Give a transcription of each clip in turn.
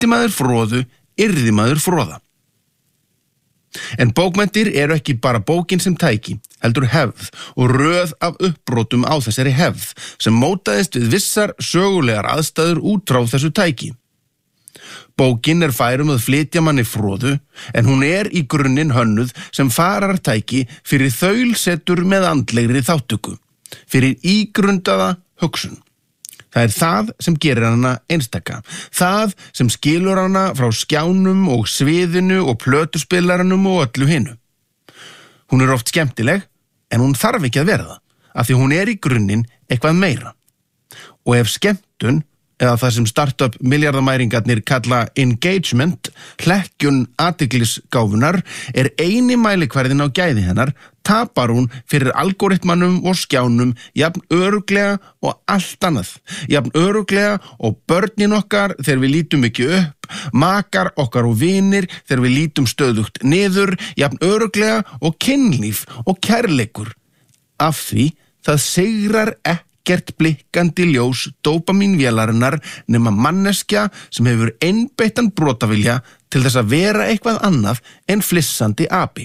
ætti maður froðu, yrði maður froða. En bókmenntir eru ekki bara bókin sem tæki, heldur hefð og röð af uppbrotum á þessari hefð sem mótaðist við vissar sögulegar aðstæður út frá þessu tæki. Bókin færum að flytja manni froðu, en hún í grunninn hönnuð sem farartæki fyrir þaulsetur með andlegri þáttöku, fyrir ígrundaða hugsun. Það það sem gerir hana einstaka, það sem skilur hana frá skjánum og sviðinu og plötuspilaranum og öllu hinu. Hún oft skemmtileg, en hún þarf ekki að vera það, af því hún í grunninn eitthvað meira. Og ef skemmtun, eða það sem startup miljardamæringarnir kalla engagement, hlekkjun athyglisgáfunar, eini mælikvarðinn á gæði hennar, tapar hún fyrir algoritmanum og skjánum jafn örugglega og allt annað, jafn örugglega og börnin okkar þegar við lítum ekki upp, makar okkar og vinir þegar við lítum stöðugt niður, jafn örugglega og kynlíf og kærleikur. Af því það sigrar ekkert blikkandi ljós dópamínvélarinnar nema manneskja sem hefur einbeittan brotavilja til þess að vera eitthvað annað en flissandi api.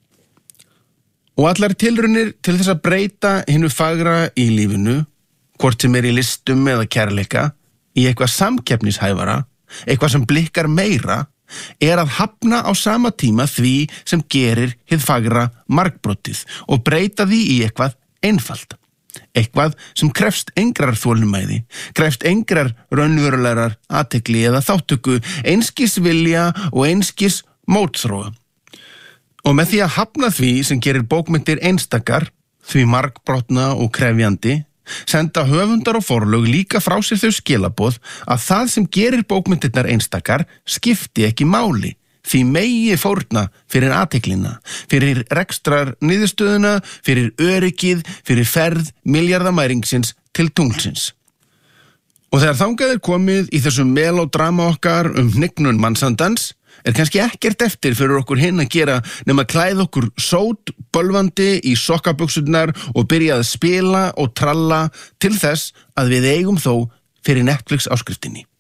Og allar tilraunir til þess að breyta hinu fagra í lífinu, hvort sem í listum eða kærleika, í eitthvað samkeppnishæfara, eitthvað sem blikkar meira, að hafna á sama tíma því sem gerir hið fagra margbrotið og breyta því í eitthvað einfalt. Eitthvað sem krefst engrar þolinmæði, krefst engrar raunverulegar athygli eða þáttöku, einskis vilja og einskis mótþróa. Og með því að hafna því sem gerir bókmenntir einstakar, því margbrotna og krefjandi, senda höfundar og forlög líka frá sér þau skilaboð að það sem gerir bókmenntirnar einstakar skipti ekki máli, því megi fórna fyrir athyglina, fyrir rekstrar niðurstöðuna, fyrir öryggið, fyrir ferð miljardamæringsins til tunglsins. Og þegar þangað komið í þessum melódrama okkar hnignun mannsandans, kannski ekkert eftir fyrir okkur hinn að gera nema klæða okkur sót bölvandi í sokkabuxurnar og byrja að spila og tralla til þess að við eigum þó fyrir Netflix áskriftinni.